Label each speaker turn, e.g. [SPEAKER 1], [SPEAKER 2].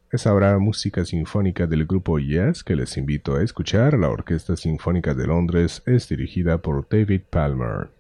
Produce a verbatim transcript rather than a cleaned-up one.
[SPEAKER 1] es ahora música sinfónica del grupo Yes, que les invito a escuchar. La Orquesta Sinfónica de Londres es dirigida por David Palmer.